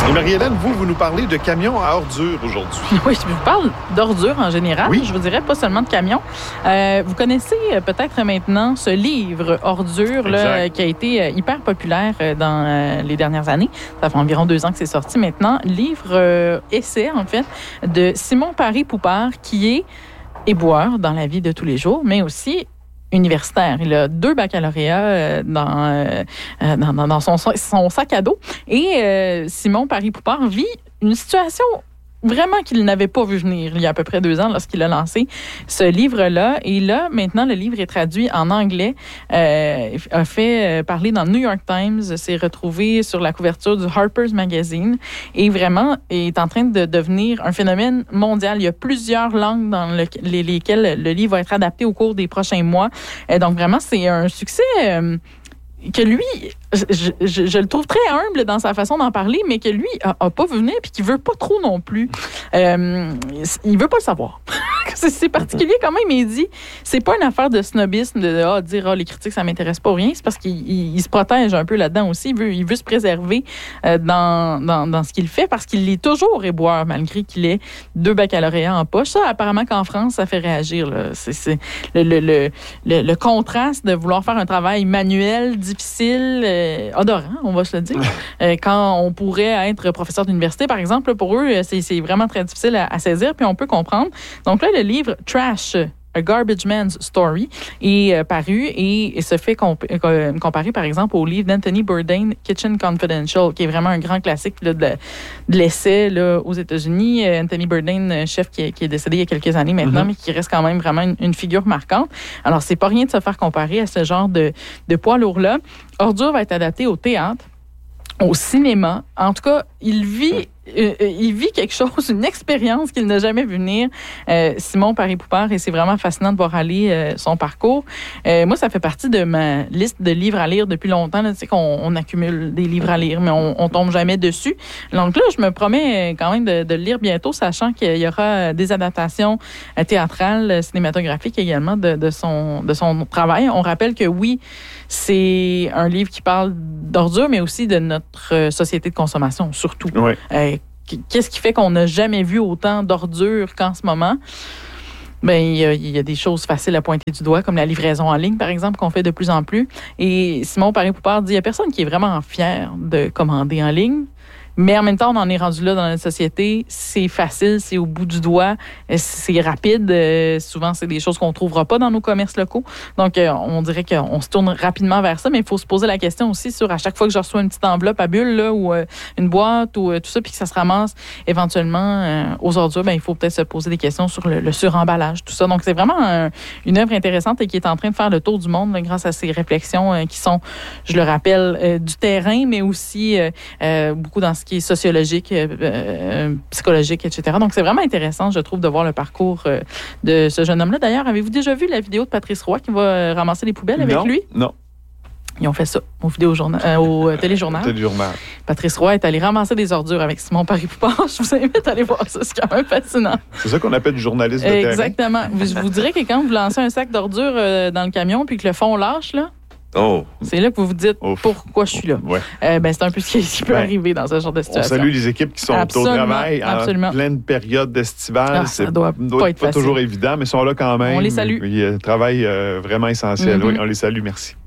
Et Marie-Hélène, vous nous parlez de camions à ordures aujourd'hui. Oui, je vous parle d'ordures en général. Oui. Je vous dirais pas seulement de camions. Vous connaissez peut-être maintenant ce livre Ordures là, qui a été hyper populaire dans les dernières années. Ça fait environ 2 ans que c'est sorti maintenant. Livre essai, en fait, de Simon Paré-Poupard, qui est éboueur dans la vie de tous les jours, mais aussi universitaire. Il a 2 baccalauréats dans son sac à dos. Et Simon Paré-Poupard vit une situation vraiment qu'il n'avait pas vu venir il y a à peu près 2 ans lorsqu'il a lancé ce livre-là. Et là, maintenant, le livre est traduit en anglais, a fait parler dans le New York Times, s'est retrouvé sur la couverture du Harper's Magazine et vraiment est en train de devenir un phénomène mondial. Il y a plusieurs langues dans lesquelles le livre va être adapté au cours des prochains mois. Donc vraiment, c'est un succès que lui, je le trouve très humble dans sa façon d'en parler, mais que lui a pas vu venir puis qu'il veut pas trop non plus. Il veut pas le savoir. C'est particulier quand même, mais il dit c'est pas une affaire de snobisme de dire les critiques ça m'intéresse pas ou rien, c'est parce qu'il se protège un peu là-dedans aussi, il veut se préserver dans ce qu'il fait parce qu'il est toujours éboueur malgré qu'il ait 2 baccalauréats en poche. Ça apparemment qu'en France ça fait réagir là. C'est le contraste de vouloir faire un travail manuel, difficile, odorant, on va se le dire. Quand on pourrait être professeur d'université par exemple, pour eux c'est vraiment très difficile à saisir puis on peut comprendre. Donc là, le livre Trash, A Garbage Man's Story est paru et se fait comparer, par exemple, au livre d'Anthony Bourdain, Kitchen Confidential, qui est vraiment un grand classique là, de l'essai là, aux États-Unis. Anthony Bourdain, chef qui est décédé il y a quelques années maintenant, mais qui reste quand même vraiment une figure marquante. Alors, c'est pas rien de se faire comparer à ce genre de poids lourd-là. Ordure va être adapté au théâtre, au cinéma. En tout cas, il vit quelque chose, une expérience qu'il n'a jamais vu venir, Simon Paré-Poupard, et c'est vraiment fascinant de voir aller son parcours. Moi, ça fait partie de ma liste de livres à lire depuis longtemps. Tu sais qu'on accumule des livres à lire, mais on tombe jamais dessus. Donc là, je me promets quand même de le lire bientôt, sachant qu'il y aura des adaptations théâtrales, cinématographiques également de son travail. On rappelle que oui, c'est un livre qui parle d'ordures, mais aussi de notre société de consommation, surtout. Oui. Qu'est-ce qui fait qu'on n'a jamais vu autant d'ordures qu'en ce moment? Bien, il y a des choses faciles à pointer du doigt, comme la livraison en ligne, par exemple, qu'on fait de plus en plus. Et Simon Paré-Poupard dit, il n'y a personne qui est vraiment fier de commander en ligne. Mais en même temps, on en est rendu là dans notre société. C'est facile, c'est au bout du doigt, c'est rapide. Souvent, c'est des choses qu'on ne trouvera pas dans nos commerces locaux. Donc, on dirait qu'on se tourne rapidement vers ça, mais il faut se poser la question aussi sur à chaque fois que je reçois une petite enveloppe à bulles là, ou une boîte ou tout ça, puis que ça se ramasse éventuellement aux ordures, il faut peut-être se poser des questions sur le suremballage, tout ça. Donc, c'est vraiment une œuvre intéressante et qui est en train de faire le tour du monde là, grâce à ces réflexions qui sont, je le rappelle, du terrain, mais aussi beaucoup dans ce qui est sociologique, psychologique, etc. Donc, c'est vraiment intéressant, je trouve, de voir le parcours de ce jeune homme-là. D'ailleurs, avez-vous déjà vu la vidéo de Patrice Roy qui va ramasser les poubelles avec lui? Non. Ils ont fait ça au téléjournal. Patrice Roy est allé ramasser des ordures avec Simon Paré-Poupard. Je vous invite à aller voir ça. C'est quand même fascinant. C'est ça qu'on appelle du journalisme de terrain. Exactement. Je vous dirais que quand vous lancez un sac d'ordures dans le camion puis que le fond lâche, là, c'est là que vous vous dites pourquoi je suis là. Ouais. C'est un peu ce qui peut arriver dans ce genre de situation. On salue les équipes qui sont au travail en pleine période estivale. Ça doit pas être toujours évident, mais ils sont là quand même. On les salue. Ils travaillent vraiment essentiel. Oui, on les salue. Merci.